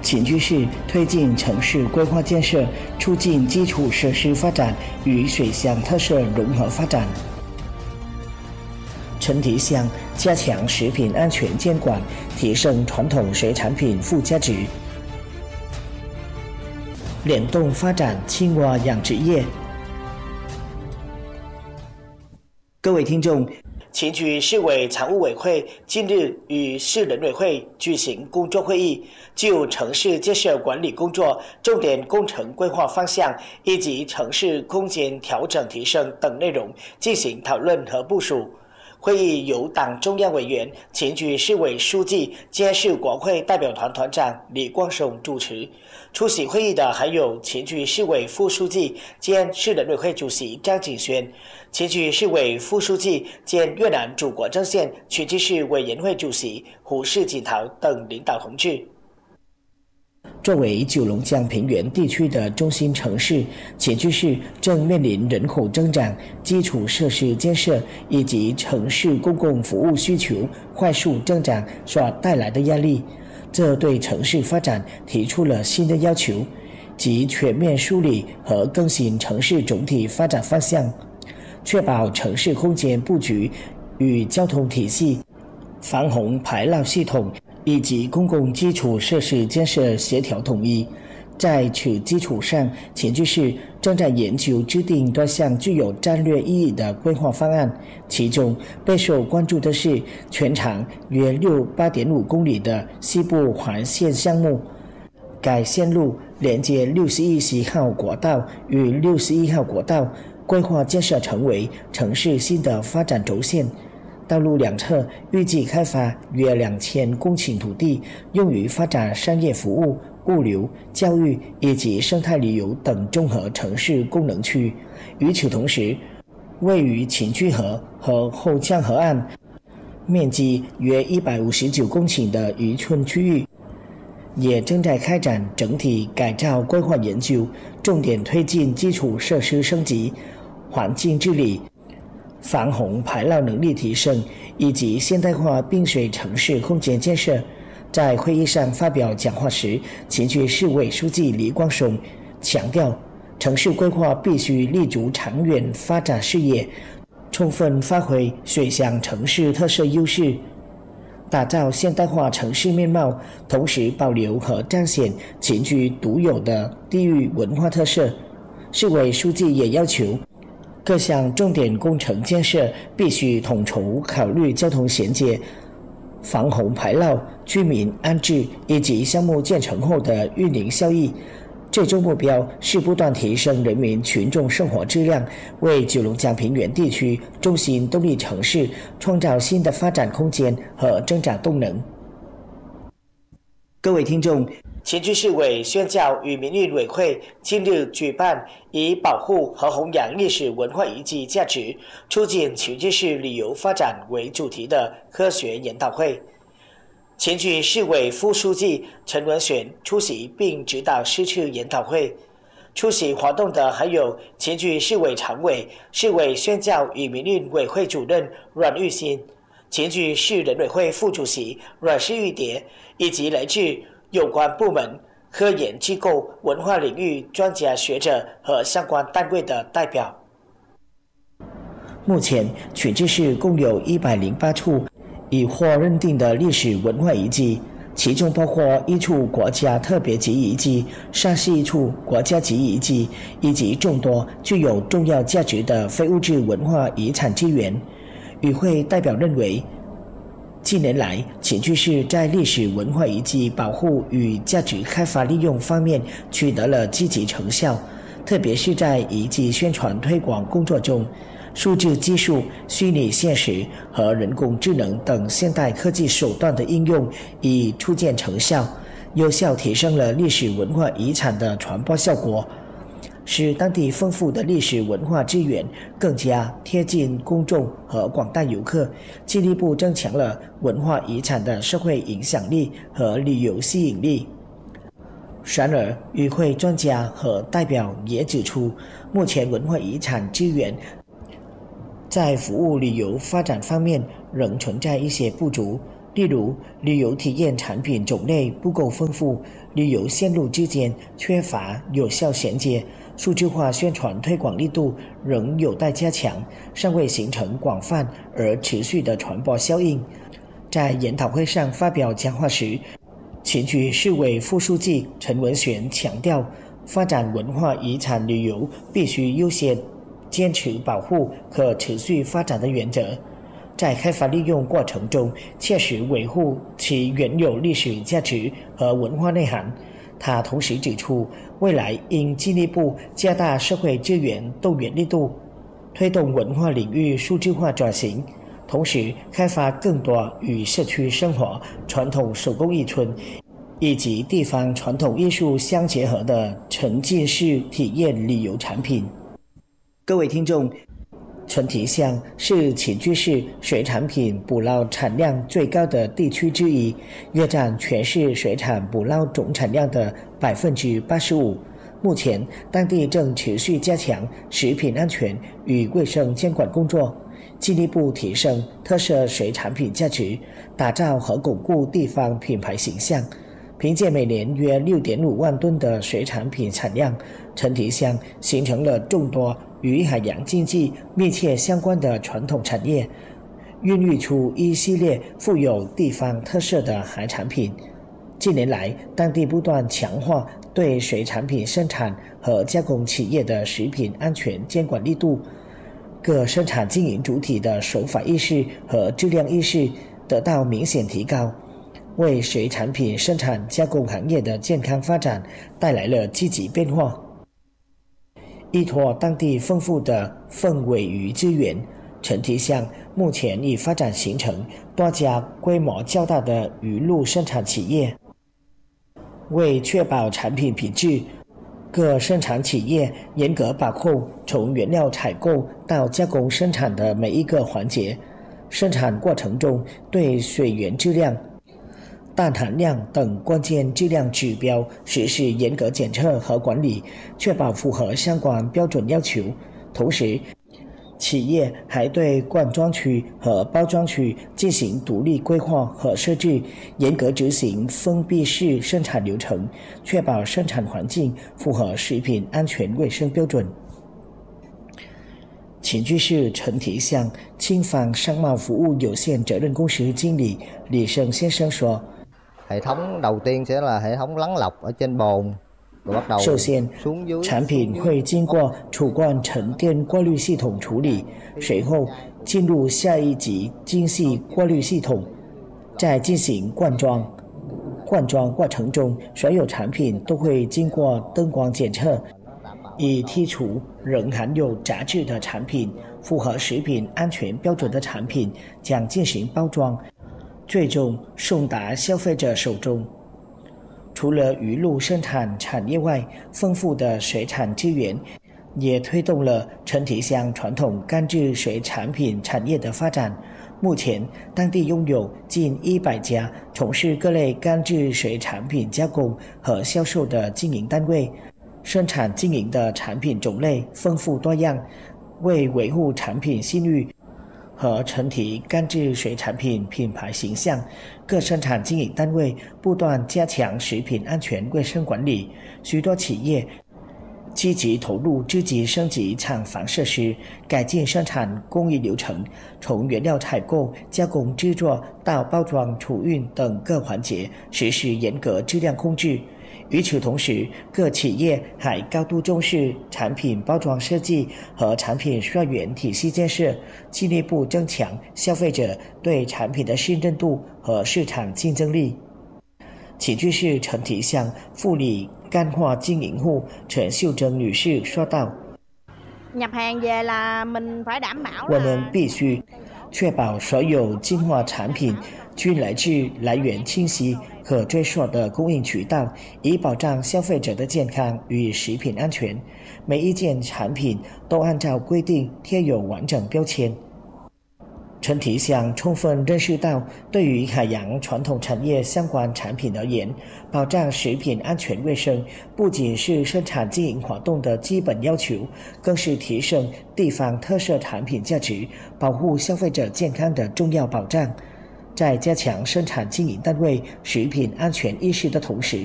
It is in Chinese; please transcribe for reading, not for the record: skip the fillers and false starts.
秦居市推进城市规划建设，促进基础设施发展与水乡特色融合发展。陈题项加强食品安全监管，提升传统水产品附加值，联动发展青蛙养殖业。各位听众，秦居市委常务委会近日与市人委会举行工作会议，就城市建设管理工作、重点工程规划方向以及城市空间调整提升等内容进行讨论和部署。会议由党中央委员、秦居市委书记兼市国会代表团团长李光雄主持。出席会议的还有秦居市委副书记兼市人委会主席张景轩、秦居市委副书记兼越南祖国阵线群济市委员会主席胡世锦涛等领导同志。作为九龙江平原地区的中心城市，秦居市正面临人口增长、基础设施建设以及城市公共服务需求快速增长所带来的压力，这对城市发展提出了新的要求，即全面梳理和更新城市总体发展方向，确保城市空间布局与交通体系、防洪排涝系统以及公共基础设施建设协调统一。在此基础上，秦居市正在研究制定多项具有战略意义的规划方案，其中备受关注的是全长约8.5公里的西部环线项目。该线路连接61号国道与61号国道，规划建设成为城市新的发展轴线。道路两侧预计开发约2000公顷土地，用于发展商业服务、物流、教育以及生态旅游等综合城市功能区。与此同时，位于秦居河和后江河岸，面积约159公顷的渔村区域，也正在开展整体改造规划研究，重点推进基础设施升级、环境治理、防洪排涝能力提升以及现代化滨水城市空间建设。在会议上发表讲话时，秦居市委书记李光雄强调，城市规划必须立足长远发展视野，充分发挥水乡城市特色优势，打造现代化城市面貌，同时保留和彰显秦居独有的地域文化特色。市委书记也要求各项重点工程建设必须统筹考虑交通衔接、防洪排涝、居民安置以及项目建成后的运营效益。最终目标是不断提升人民群众生活质量，为九龙江平原地区中心动力城市创造新的发展空间和增长动能。各位听众，秦居市委宣教与民运委会近日举办以保护和弘扬历史文化遗迹价值，促进秦居市旅游发展为主题的科学研讨会。秦居市委副书记陈文璇出席并指导是次研讨会。出席活动的还有秦居市委常委、市委宣教与民运委会主任阮玉新、秦居市人委会副主席阮氏玉蝶，以及来自有关部门、科研机构、文化领域专家学者和相关单位的代表。目前，群济市共有108处已获认定的历史文化遗迹，其中包括1处国家特别级遗迹、31处国家级遗迹，以及众多具有重要价值的非物质文化遗产资源。与会代表认为，近年来，秦居市在历史文化遗迹保护与价值开发利用方面取得了积极成效，特别是在遗迹宣传推广工作中，数字技术、虚拟现实和人工智能等现代科技手段的应用已初见成效，有效提升了历史文化遗产的传播效果，使当地丰富的历史文化资源更加贴近公众和广大游客，进一步增强了文化遗产的社会影响力和旅游吸引力。然而，与会专家和代表也指出，目前文化遗产资源在服务旅游发展方面仍存在一些不足， 例如，旅游体验产品种类不够丰富，旅游线路之间缺乏有效衔接，数字化宣传推广力度仍有待加强，尚未形成广泛而持续的传播效应。在研讨会上发表讲话时，秦局市委副书记陈文璇强调，发展文化遗产旅游必须优先坚持保护可持续发展的原则，在开发利用过程中切实维护其原有历史价值和文化内涵。他同时指出，未来应进一步加大社会资源动员力度，推动文化领域数字化转型，同时开发更多与社区生活、传统手工艺村以及地方传统艺术相结合的沉浸式体验旅游产品。各位听众，陈堤乡是秦居市水产品捕捞产量最高的地区之一，约占全市水产捕捞总产量的85%。目前，当地正持续加强食品安全与卫生监管工作，进一步提升特色水产品价值，打造和巩固地方品牌形象。凭借每年约6.5万吨的水产品产量，陈堤乡形成了众多与海洋经济密切相关的传统产业，孕育出一系列富有地方特色的海产品。近年来，当地不断强化对水产品生产和加工企业的食品安全监管力度，各生产经营主体的守法意识和质量意识得到明显提高，为水产品生产加工行业的健康发展带来了积极变化。依托当地丰富的凤尾鱼资源，陈堤乡目前已发展形成多家规模较大的鱼露生产企业。为确保产品品质，各生产企业严格把控从原料采购到加工生产的每一个环节，生产过程中对水源质量、氮含量等关键质量指标实施严格检测和管理，确保符合相关标准要求。同时，企业还对灌装区和包装区进行独立规划和设置，严格执行封闭式生产流程，确保生产环境符合食品安全卫生标准。秦居市陈堤乡青坊商贸服务有限责任公司经理李胜先生说， hệ thống đầu tiên sẽ là hệ thống lắng lọc ở trên bồn。 首先，产品会经过储罐沉淀过滤系统处理，随后进入下一级精细过滤系统，再进行灌装。灌装过程中，所有产品都会经过灯光检测，以剔除仍含有杂质的产品，符合食品安全标准的产品将进行包装，最终送达消费者手中。除了鱼露生产产业外，丰富的水产资源也推动了陈堤乡传统干制水产品产业的发展。目前，当地拥有近100家从事各类干制水产品加工和销售的经营单位，生产经营的产品种类丰富多样。为维护产品信誉和陈堤干制水产品品牌形象，各生产经营单位不断加强食品安全卫生管理，许多企业积极投入积极升级厂房设施，改进生产工艺流程，从原料采购、加工制作到包装、储运等各环节实施严格质量控制。与此同时，各企业还高度重视产品包装设计和产品溯源体系建设，进一步增强消费者对产品的信任度和市场竞争力。秦居市陈堤乡妇女干化经营户陈秀珍女士说道：“我们必须确保所有进货产品均来自来源清晰、可追溯的供应渠道，以保障消费者的健康与食品安全。每一件产品都按照规定贴有完整标签。”陈堤乡充分认识到，对于海洋传统产业相关产品而言，保障食品安全卫生不仅是生产经营活动的基本要求，更是提升地方特色产品价值、保护消费者健康的重要保障。 在加强生产经营单位食品安全意识的同时，